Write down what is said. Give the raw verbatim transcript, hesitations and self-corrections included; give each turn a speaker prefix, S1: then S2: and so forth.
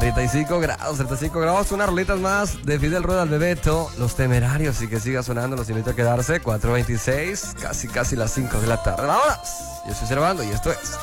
S1: treinta y cinco grados, treinta y cinco grados, unas rolitas más de Fidel Rueda al Bebeto, Los Temerarios, y que siga sonando, los invito a quedarse, cuatro veintiséis, casi casi las cinco de la tarde. ¡Vámonos! Yo soy Servando y esto es